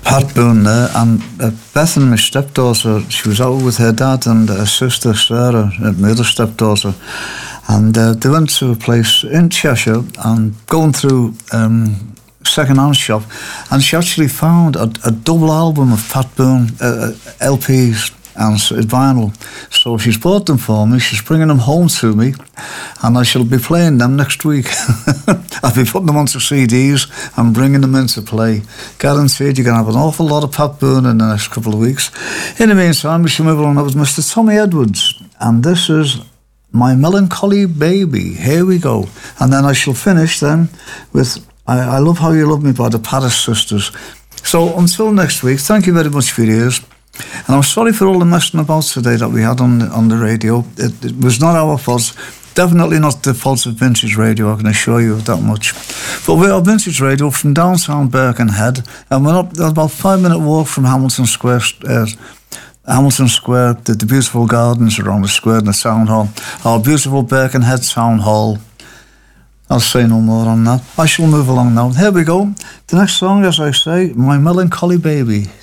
Pat Boone there, and Bethany, my stepdaughter, she was out with her dad and her sister Sarah, my other stepdaughter, and they went to a place in Cheshire and going through second-hand shop, and she actually found a double album of Pat Boone LPs and vinyl. So she's bought them for me, she's bringing them home to me, and I shall be playing them next week. I'll be putting them onto CDs and bringing them in to play. Guaranteed you're going to have an awful lot of Pat Boone in the next couple of weeks. In the meantime, we shall move on with Mr. Tommy Edwards, and this is My Melancholy Baby. Here we go. And then I shall finish then with I Love How You Love Me by the Paris Sisters. So until next week, thank you very much for your ears. And I'm sorry for all the messing about today that we had on the radio. It was not our fault. Definitely not the fault of Vintage Radio, I can assure you of that much. But we are Vintage Radio from downtown Birkenhead, and we're up about 5-minute walk from Hamilton Square. The beautiful gardens around the square and the town hall. Our beautiful Birkenhead Town Hall. I'll say no more on that. I shall move along now. Here we go. The next song, as I say, My Melancholy Baby.